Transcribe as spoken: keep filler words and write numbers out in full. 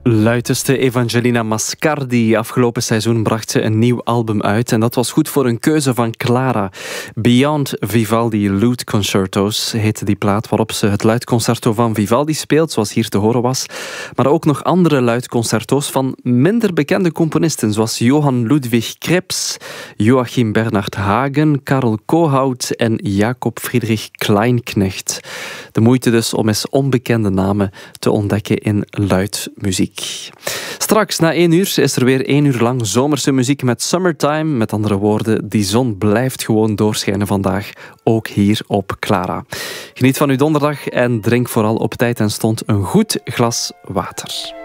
Luideste Evangelina Mascardi. Afgelopen seizoen bracht ze een nieuw album uit en dat was goed voor een keuze van Clara. Beyond Vivaldi Lute Concertos heette die plaat, waarop ze het luidconcerto van Vivaldi speelt, zoals hier te horen was. Maar ook nog andere luidconcerto's van minder bekende componisten, zoals Johann Ludwig Krebs, Joachim Bernhard Hagen, Karel Kohout en Jacob Friedrich Kleinknecht. De moeite dus om eens onbekende namen te ontdekken in luidmuziek. Straks na één uur is er weer één uur lang zomerse muziek met Summertime. Met andere woorden, die zon blijft gewoon doorschijnen vandaag, ook hier op Clara. Geniet van uw donderdag en drink vooral op tijd en stond een goed glas water.